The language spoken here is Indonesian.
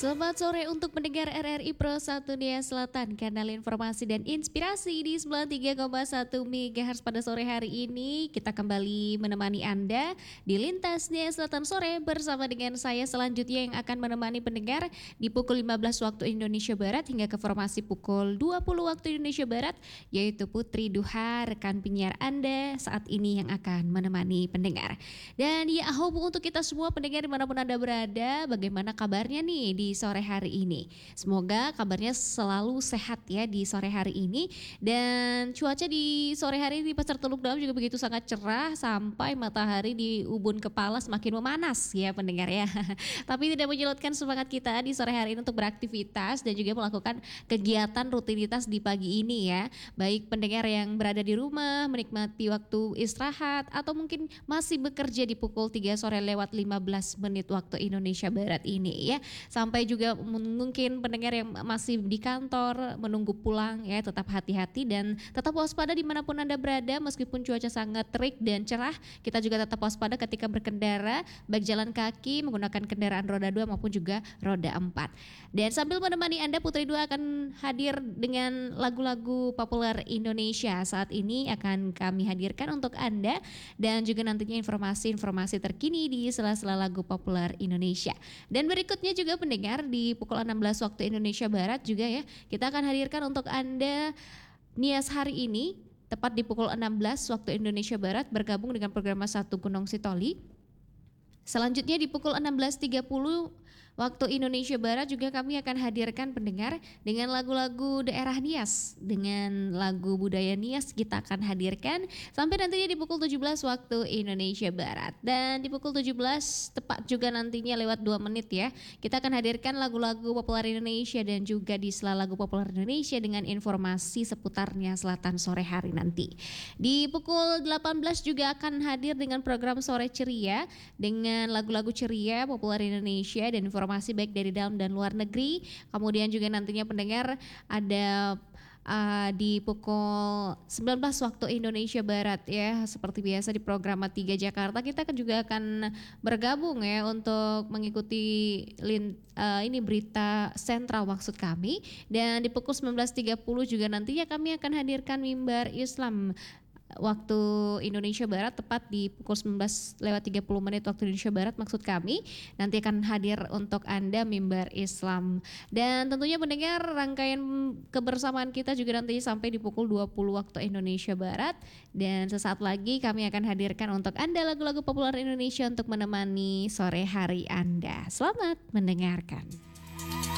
Selamat sore untuk pendengar RRI Pro 1 Nia Selatan, kanal informasi dan inspirasi di 93,1 MHz pada sore hari ini. Kita kembali menemani Anda di Lintas Nia Selatan sore bersama dengan saya selanjutnya yang akan menemani pendengar di pukul 15 waktu Indonesia Barat hingga ke formasi pukul 20 waktu Indonesia Barat, yaitu Putri Duha, rekan penyiar Anda saat ini yang akan menemani pendengar. Dan ya hope untuk kita semua pendengar dimanapun Anda berada, bagaimana kabarnya nih di sore hari ini. Semoga kabarnya selalu sehat ya di sore hari ini. Dan cuaca di sore hari ini di Pasar Teluk Dalam juga begitu sangat cerah sampai matahari di ubun kepala semakin memanas ya pendengar ya. Tapi tidak menyurutkan semangat kita di sore hari ini untuk beraktivitas dan juga melakukan kegiatan rutinitas di pagi ini ya. Baik pendengar yang berada di rumah menikmati waktu istirahat atau mungkin masih bekerja di pukul 3 sore lewat 15 menit waktu Indonesia Barat ini ya. Sampai juga mungkin pendengar yang masih di kantor menunggu pulang ya, tetap hati-hati dan tetap waspada dimanapun Anda berada meskipun cuaca sangat terik dan cerah. Kita juga tetap waspada ketika berkendara baik jalan kaki menggunakan kendaraan roda 2 maupun juga roda 4. Dan sambil menemani Anda, Putri Dua akan hadir dengan lagu-lagu populer Indonesia. Saat ini akan kami hadirkan untuk Anda dan juga nantinya informasi-informasi terkini di sela-sela lagu populer Indonesia. Dan berikutnya juga pendengar di pukul 16 waktu Indonesia Barat juga ya, kita akan hadirkan untuk Anda Nias hari ini tepat di pukul 16 waktu Indonesia Barat bergabung dengan program Satu Gunung Sitoli. Selanjutnya di pukul 16.30 waktu Indonesia Barat juga kami akan hadirkan pendengar dengan lagu-lagu daerah Nias, dengan lagu budaya Nias kita akan hadirkan sampai nantinya di pukul 17 waktu Indonesia Barat. Dan di pukul 17 tepat juga nantinya lewat 2 menit ya, kita akan hadirkan lagu-lagu populer Indonesia dan juga di sela lagu populer Indonesia dengan informasi seputarnya selatan sore hari nanti. Di pukul 18 juga akan hadir dengan program Sore Ceria dengan lagu-lagu ceria populer Indonesia dan informasi baik dari dalam dan luar negeri. Kemudian juga nantinya pendengar ada di pukul 19 waktu Indonesia Barat ya, seperti biasa di program 3 Jakarta kita juga akan bergabung ya untuk mengikuti ini berita sentral maksud kami. Dan di pukul 19.30 juga nantinya kami akan hadirkan mimbar Islam waktu Indonesia Barat tepat di pukul 19 lewat 30 menit waktu Indonesia Barat maksud kami. Nanti akan hadir untuk Anda mimbar Islam. Dan tentunya mendengar rangkaian kebersamaan kita juga nanti sampai di pukul 20 waktu Indonesia Barat. Dan sesaat lagi kami akan hadirkan untuk Anda lagu-lagu populer Indonesia untuk menemani sore hari Anda. Selamat mendengarkan.